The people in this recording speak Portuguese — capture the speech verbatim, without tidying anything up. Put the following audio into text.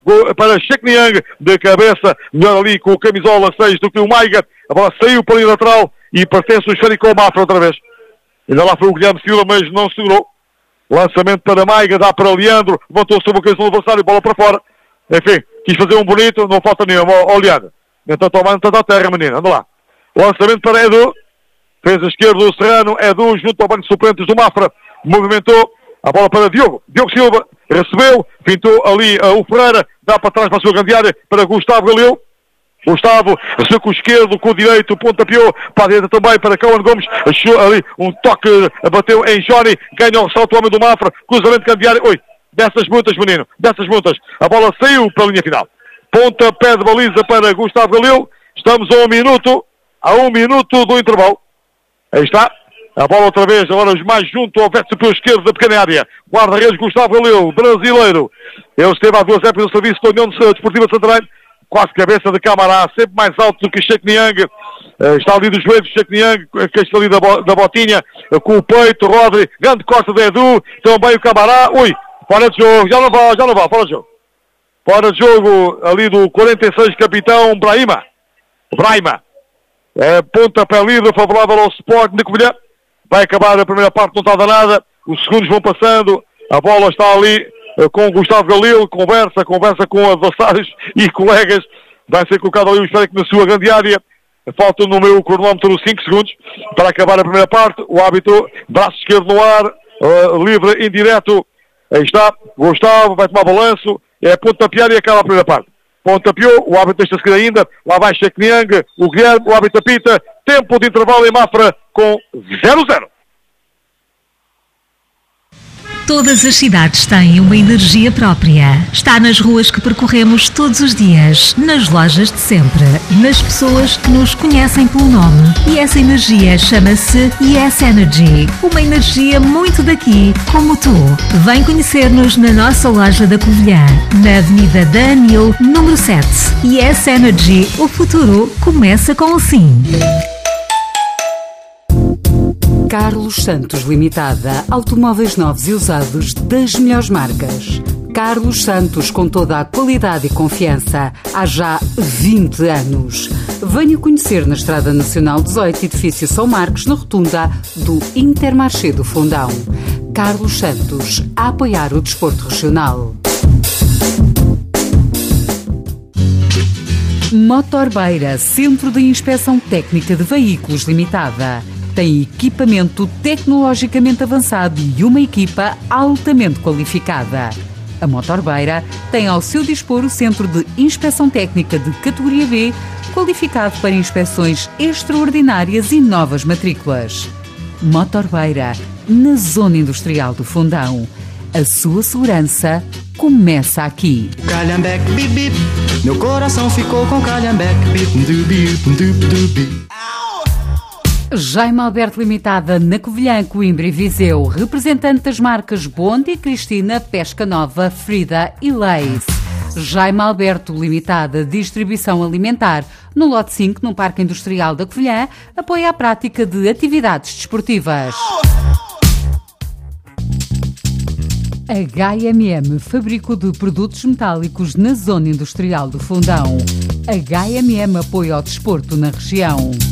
para Shekniang, de cabeça, melhor ali com o camisola seis do que o Maiga. A bola saiu para a linha lateral e pertence o esférico ao Mafra outra vez. Ainda lá foi o Guilherme Silva, mas não segurou. Lançamento para Maiga, dá para Leandro, levantou sobre o cabeça do adversário, bola para fora. Enfim, quis fazer um bonito, não falta nenhum. Ó, Leandro. Então toma tanto à terra, menina. Anda lá. Lançamento para Edu. Fez a esquerda do Serrano. Edu junto ao banco de suplentes do Mafra. Movimentou. A bola para Diogo. Diogo Silva. Recebeu. Pintou ali uh, o Ferreira. Dá para trás para a sua grande área. Para Gustavo Galil. Gustavo. Recebeu com o esquerdo, com o direito. Pontapeou. Para a direita também para Cauã Gomes. Achou ali um toque. Bateu em Johnny. Ganha o salto o homem do Mafra. Cruzamento de grande área. Oi. Dessas muitas, menino. Dessas muitas. A bola saiu para a linha final. Ponta, pé de baliza para Gustavo Galil. Estamos a um minuto. A um minuto do intervalo. Aí está. A bola outra vez. Agora os mais junto ao vértice pelo esquerdo da pequena área. Guarda-redes Gustavo Galil. Brasileiro. Ele esteve há duas épocas no serviço da União Desportiva de Santarém. Quase cabeça de Camará. Sempre mais alto do que Shekniang. Uh, está ali dos joelhos Shekniang. Que está ali da, bo da botinha. Uh, com o peito. Rodri. Grande costa de Edu. Também o Camará. Ui. Fora de jogo. Já não vai. Já não vai. Fora de jogo. Fora de jogo ali do quarenta e seis capitão Brahima. Brahima. É, pontapé livre, favorável ao Sport de Covilhã. Vai acabar a primeira parte, não está danada. Os segundos vão passando. A bola está ali uh, com o Gustavo Galil. Conversa, conversa com adversários e colegas. Vai ser colocado ali o esférico na sua grande área. Falta no meu cronómetro cinco segundos para acabar a primeira parte. O árbitro, braço esquerdo no ar, uh, livre, indireto. Aí está, Gustavo, vai tomar balanço. É pontapear e acaba a primeira parte. Pontapeou, o árbitro deixa seguir ainda. Lá vai Shekniang, o Guilherme, o árbitro apita. Tempo de intervalo em Mafra com zero zero. Todas as cidades têm uma energia própria. Está nas ruas que percorremos todos os dias, nas lojas de sempre, nas pessoas que nos conhecem pelo nome. E essa energia chama-se Yes Energy. Uma energia muito daqui, como tu. Vem conhecer-nos na nossa loja da Covilhã, na Avenida da Anil, número sete. Yes Energy. O futuro começa com o sim. Carlos Santos Limitada. Automóveis novos e usados das melhores marcas. Carlos Santos, com toda a qualidade e confiança, há já vinte anos. Venha conhecer na Estrada Nacional dezoito, edifício São Marcos, na rotunda do Intermarché do Fundão. Carlos Santos, a apoiar o desporto regional. Motorbeira, Centro de Inspeção Técnica de Veículos Limitada. Tem equipamento tecnologicamente avançado e uma equipa altamente qualificada. A Motorbeira tem ao seu dispor o Centro de Inspeção Técnica de categoria B, qualificado para inspeções extraordinárias e novas matrículas. Motorbeira, na Zona Industrial do Fundão. A sua segurança começa aqui. Calhambeque, bip, bip. Meu coração ficou com Calhambeque, bip, du, bip, du, du, bip. Jaime Alberto Limitada, na Covilhã, Coimbra e Viseu. Representante das marcas Bond e Cristina, Pesca Nova, Frida e Leis. Jaime Alberto Limitada, distribuição alimentar. No lote cinco, no Parque Industrial da Covilhã, apoia a prática de atividades desportivas. H M M, fabrico de produtos metálicos na Zona Industrial do Fundão. H M M apoia ao desporto na região.